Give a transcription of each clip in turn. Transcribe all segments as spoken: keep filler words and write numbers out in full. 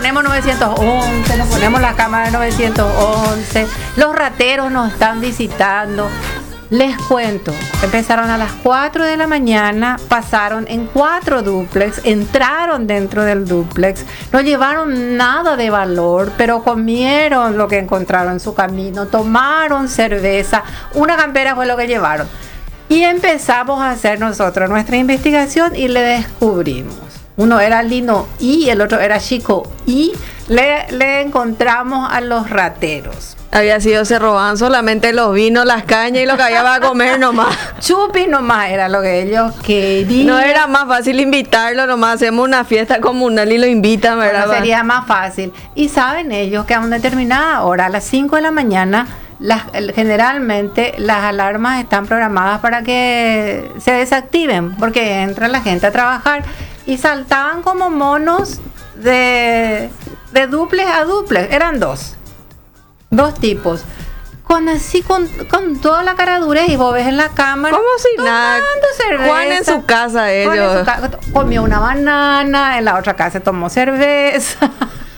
ponemos nueve once, nos ponemos la cámara nueve once, los rateros nos están visitando. Les cuento, empezaron a las cuatro de la mañana, pasaron en cuatro dúplex, entraron dentro del dúplex, no llevaron nada de valor, pero comieron lo que encontraron en su camino, tomaron cerveza, una campera fue lo que llevaron. Y empezamos a hacer nosotros nuestra investigación y le descubrimos. Uno era Lino y el otro era Chico y le, le encontramos a los rateros. Había sido, se robaban solamente los vinos, las cañas y lo que había para comer nomás. Chupi nomás era lo que ellos querían. No era más fácil invitarlo nomás, hacemos una fiesta comunal y lo invitan, ¿verdad? Bueno, sería más fácil. Y saben ellos que a una determinada hora, a las cinco de la mañana, las, generalmente las alarmas están programadas para que se desactiven, porque entra la gente a trabajar y saltaban como monos de, de duplex a duplex, eran dos. Dos tipos, con así, con, con toda la cara dura y vos ves en la cámara. Como si nada. Cerveza. Juan en su casa ellos. Su ca- comió una banana, en la otra casa tomó cerveza,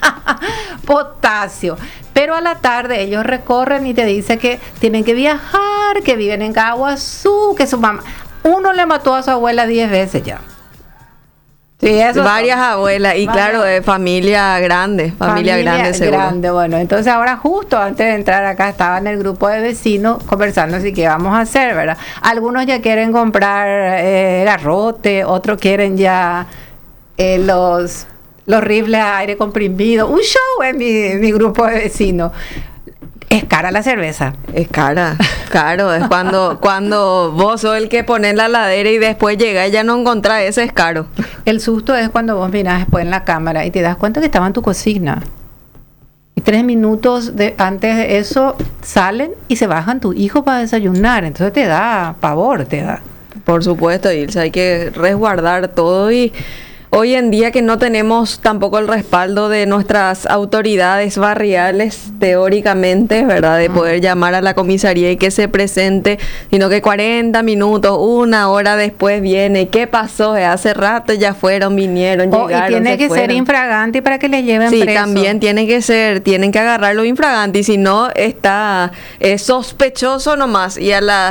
potasio. Pero a la tarde ellos recorren y te dicen que tienen que viajar, que viven en Caguazú, que su mamá. Uno le mató a su abuela diez veces ya. Sí, eso varias son. abuelas y varias. Claro, de familia grande, familia, familia grande seguro. Grande, bueno, entonces ahora justo antes de entrar acá estaba en el grupo de vecinos conversando así que vamos a hacer, ¿verdad? Algunos ya quieren comprar eh, garrote, otros quieren ya eh, los los rifles a aire comprimido, un show en mi, mi grupo de vecinos. Es cara la cerveza. Es cara, caro. Es cuando cuando vos sos el que pones la ladera y después llega y ya no encontrás, ese es caro. El susto es cuando vos mirás después en la cámara y te das cuenta que estaba en tu cocina. Y tres minutos de, antes de eso salen y se bajan tu hijo para desayunar. Entonces te da pavor, te da. Por supuesto, Ilse, hay que resguardar todo y... Hoy en día que no tenemos tampoco el respaldo de nuestras autoridades barriales, teóricamente, ¿verdad? De poder llamar a la comisaría y que se presente, sino que cuarenta minutos, una hora después viene. ¿Qué pasó? Hace rato ya fueron, vinieron, oh, llegaron, y tiene que fueron. ser infragante para que le lleven sí, preso. Sí, también tiene que ser, tienen que agarrarlo infragante y si no está es sospechoso nomás y a la